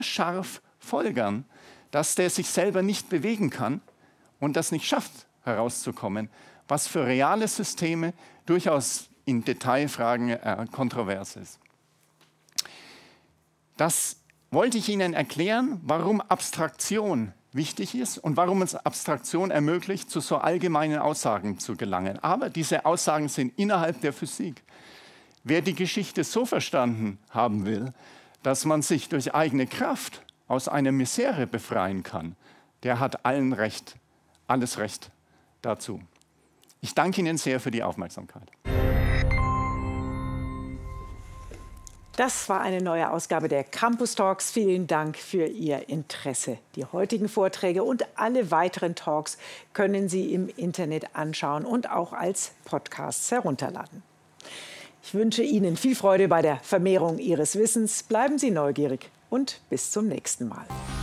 scharf folgern, dass der sich selber nicht bewegen kann und das nicht schafft, herauszukommen, was für reale Systeme durchaus in Detailfragen kontrovers ist. Das wollte ich Ihnen erklären, warum Abstraktion wichtig ist und warum uns Abstraktion ermöglicht, zu so allgemeinen Aussagen zu gelangen. Aber diese Aussagen sind innerhalb der Physik. Wer die Geschichte so verstanden haben will, dass man sich durch eigene Kraft aus einer Misere befreien kann, der hat alles Recht dazu. Ich danke Ihnen sehr für die Aufmerksamkeit. Das war eine neue Ausgabe der Campus Talks. Vielen Dank für Ihr Interesse. Die heutigen Vorträge und alle weiteren Talks können Sie im Internet anschauen und auch als Podcasts herunterladen. Ich wünsche Ihnen viel Freude bei der Vermehrung Ihres Wissens. Bleiben Sie neugierig und bis zum nächsten Mal.